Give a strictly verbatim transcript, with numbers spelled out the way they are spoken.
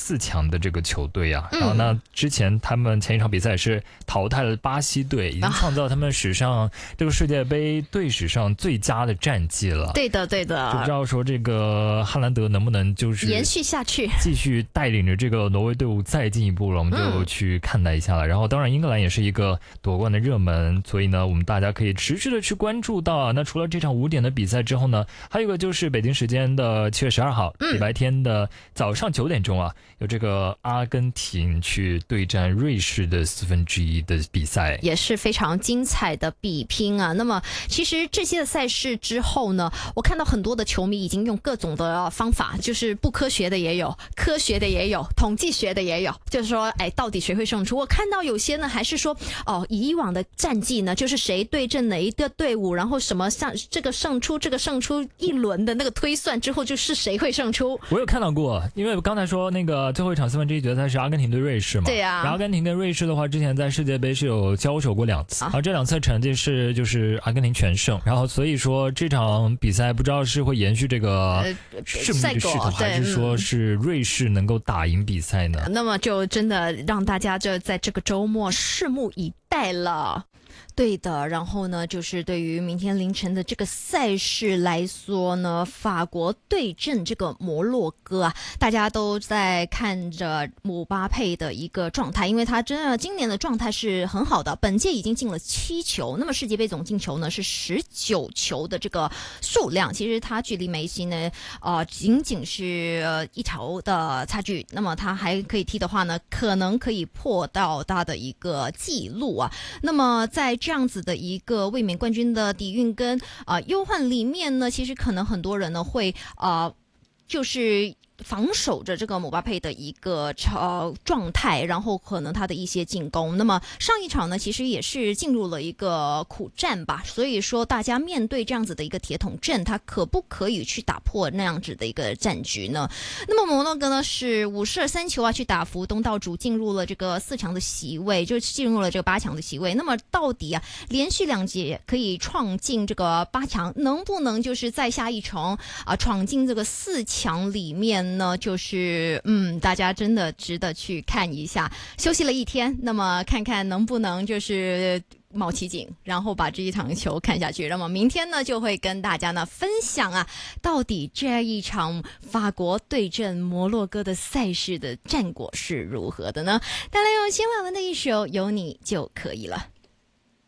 四强的这个球队啊。嗯、然后呢，之前他们前一场比赛是淘汰了巴西队，已经创造他们史上这个世界杯队史上最佳的战绩了。 对的，对的。 就不知道说这个汉兰德能不能就是延续下去， 继续带领着这个挪威队伍再进一步了，我们就去看待一下了。嗯、然后，当然英格兰也是一个夺冠的热门，所以呢，我们大家可以持续的去关注到啊。那除了这场五点的比赛之后呢，还有一个就是北京时间的七月十二号，礼、嗯、拜天的早上九点钟啊，有这个阿根廷去对战瑞士的四分之一的比赛， 也是非常精彩的比拼啊。那么，其实这些的赛事之后呢，我看到很多的球迷已经用各种的方法，就是不科学的也有，科学的也有，统计学的也有，就是说，哎，到底谁会胜出？我看到有些呢，还是说，哦，以往的战绩呢，就是谁对阵哪一个队伍，然后什么像这个胜出，这个胜出一轮的那个推算之后，就是谁会胜出。 我有看到过，因为我刚才说那个最后一场四分之一决赛是阿根廷对瑞士嘛， 对啊。 然后阿根廷跟瑞士的话，之前在世界杯是有交手过两次，然后这两次成绩是就是阿根廷全胜，然后所以说这场比赛不知道是会延续这个胜利的势头，还是说是瑞士能够打赢比赛呢？ 那么就真的让大家就在这个周末拭目以待了。对的，然后呢，就是对于明天凌晨的这个赛事来说呢，法国对阵这个摩洛哥啊，大家都在看着姆巴佩的一个状态，因为他真的今年的状态是很好的，本届已经进了七球，那么世界杯总进球呢是十九球的这个数量，其实他距离梅西呢，呃，仅仅是、呃、一球的差距，那么他还可以踢的话呢，可能可以破到他的一个记录啊。那么在这样子的一个卫冕冠军的底蕴跟啊、呃、忧患里面呢，其实可能很多人呢会啊、呃、就是防守着这个姆巴佩的一个呃状态，然后可能他的一些进攻。那么上一场呢，其实也是进入了一个苦战吧。所以说，大家面对这样子的一个铁桶阵，他可不可以去打破那样子的一个战局呢？那么摩洛哥呢是五射三球啊，去打服东道主，进入了这个四强的席位，就进入了这个八强的席位。那么到底啊，连续两节可以创进这个八强，能不能就是再下一城啊，闯进这个四强里面？呢，就是嗯，大家真的值得去看一下。休息了一天，那么看看能不能就是卯起劲，然后把这一场球看下去。那么明天呢，就会跟大家呢分享啊，到底这一场法国对阵摩洛哥的赛事的战果是如何的呢？带来有新晚文的一首《有你就可以了》。